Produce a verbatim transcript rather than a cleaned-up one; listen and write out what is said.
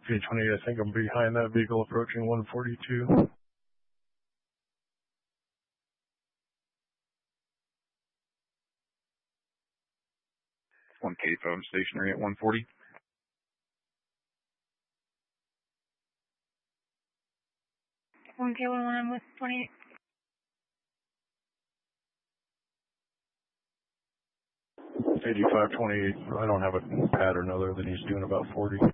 K twenty-eight, I think I'm behind that vehicle approaching one forty-two. one K phone stationary at one forty. one K one one, I'm with twenty-eight. eighty-five twenty-eight, I don't have a pattern other than he's doing about forty.